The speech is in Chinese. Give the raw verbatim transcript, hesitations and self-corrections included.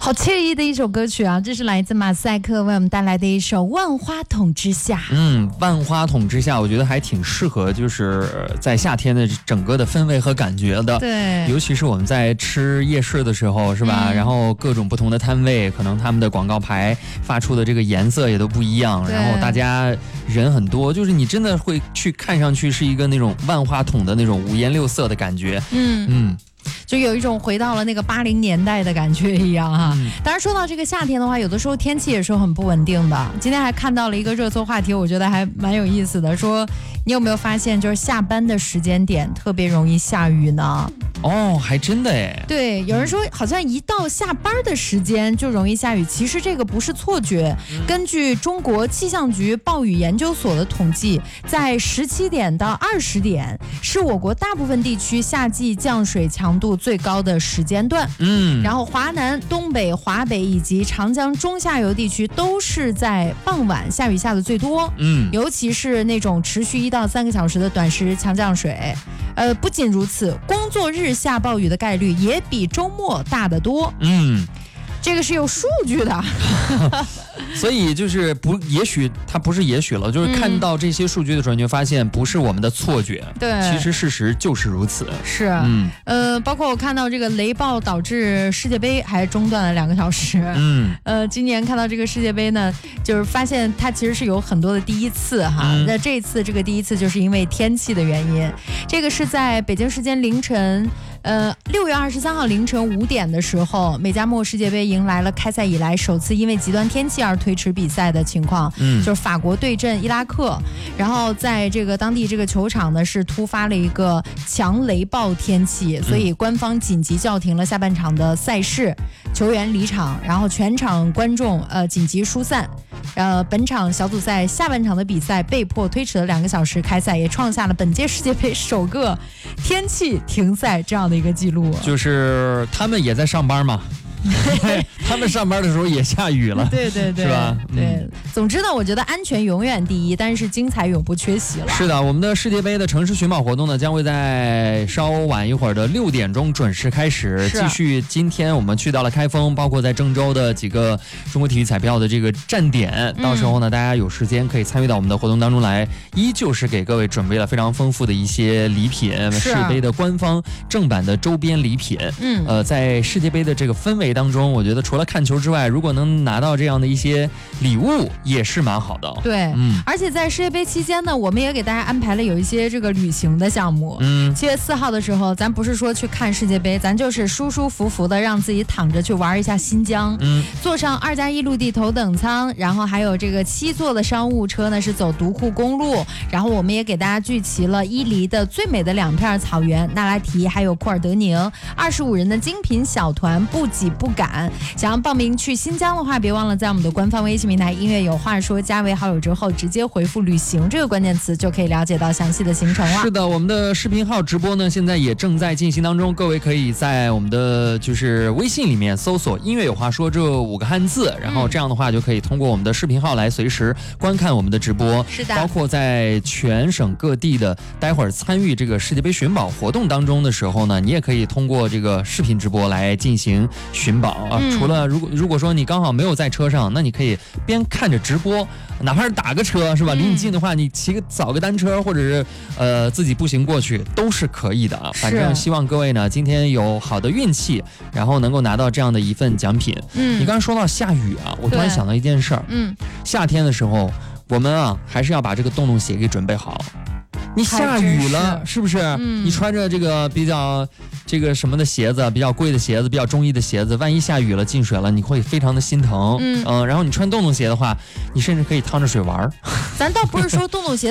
好惬意的一首歌曲啊，这是来自马赛克为我们带来的一首《万花筒之下》。 嗯，万花筒之下，我觉得还挺适合，就是在夏天的整个的氛围和感觉的。 对， 尤其是我们在吃夜市的时候，是吧？嗯、然后各种不同的摊位，可能他们的广告牌发出的这个颜色也都不一样，然后大家人很多，就是你真的会去看上去是一个那种万花筒的那种五颜六色的感觉。嗯嗯。 就有一种回到了那个八零年代的感觉一样哈。 嗯、 当然说到这个夏天的话，有的时候天气也是很不稳定的。今天还看到了一个热搜话题，我觉得还蛮有意思的，说你有没有发现，就是下班的时间点特别容易下雨呢？ 哦，还真的哎。 对，有人说好像一到下班的时间就容易下雨，其实这个不是错觉。嗯、根据中国气象局暴雨研究所的统计，在十七点到二十点是我国大部分地区夏季降水强度最高的时间段。嗯，然后华南、东北、华北以及长江中下游地区都是在傍晚下雨下的最多。嗯，尤其是那种持续一到三个小时的短时强降水。呃，不仅如此，工作日下暴雨的概率也比周末大得多。嗯，这个是有数据的。 所以就是不，也许它不是也许了，就是看到这些数据的时候，你就发现不是我们的错觉， 对， 其实事实就是如此。 是，嗯，呃，包括我看到这个雷暴导致世界杯还中断了两个小时。嗯，呃，今年看到这个世界杯呢，就是发现它其实是有很多的第一次哈。嗯、那这次这个第一次就是因为天气的原因，这个是在北京时间凌晨。呃，六月二十三号凌晨五点的时候，美加墨世界杯迎来了开赛以来首次因为极端天气而推迟比赛的情况。嗯，就是法国对阵伊拉克，然后在这个当地这个球场呢是突发了一个强雷暴天气，所以官方紧急叫停了下半场的赛事，球员离场，然后全场观众呃紧急疏散。呃，本场小组赛下半场的比赛被迫推迟了两个小时开赛，也创下了本届世界杯首个天气停赛这样的一个记录。 就是他们也在上班嘛。他们上班的时候也下雨了， 对对对， 是吧？ 对，嗯、总之呢，我觉得安全永远第一，但是精彩永不缺席了。 是的，我们的世界杯的城市寻宝活动呢，将会在稍晚一会儿的六点钟准时开始，继续。今天我们去到了开封，包括在郑州的几个中国体育彩票的这个站点，嗯、到时候呢，大家有时间可以参与到我们的活动当中来，依旧是给各位准备了非常丰富的一些礼品，世界杯的官方正版的周边礼品。嗯，呃，在世界杯的这个氛围当中，我觉得除了看球之外，如果能拿到这样的一些礼物，也是蛮好的。 对，嗯，而且在世界杯期间呢，我们也给大家安排了有一些这个旅行的项目。嗯，七月四号的时候，咱不是说去看世界杯，咱就是舒舒服服的让自己躺着去玩一下新疆。嗯，坐上二加一陆地头等舱，然后还有这个七座的商务车呢，是走独库公路。然后我们也给大家聚齐了伊犁的最美的两片草原——那拉提还有库尔德宁，二十五人的精品小团，不挤不赶。想要报名去新疆的话，别忘了在我们的官方微信平台音乐有话说加为好友之后，直接回复旅行这个关键词，就可以了解到详细的行程了。 是的，我们的视频号直播呢现在也正在进行当中，各位可以在我们的就是微信里面搜索音乐有话说这五个汉字，然后这样的话就可以通过我们的视频号来随时观看我们的直播。 是的， 包括在全省各地的待会儿参与这个世界杯寻宝活动当中的时候呢，你也可以通过这个视频直播来进行寻宝啊。嗯、除了如果如果说你刚好没有在车上，那你可以边看着直播，哪怕是打个车是吧？离你近的话，你骑个扫个单车，或者是呃自己步行过去都是可以的啊。反正希望各位呢今天有好的运气，然后能够拿到这样的一份奖品。嗯，你刚刚说到下雨啊，我突然想到一件事儿。嗯，夏天的时候我们啊还是要把这个洞洞鞋给准备好。你下雨了 是, 是不是、嗯、你穿着这个比较这个什么的鞋子，比较贵的鞋子，比较中意的鞋子，万一下雨了进水了，你会非常的心疼。嗯、呃、然后你穿洞洞鞋的话，你甚至可以趟着水玩。 咱倒不是说洞洞鞋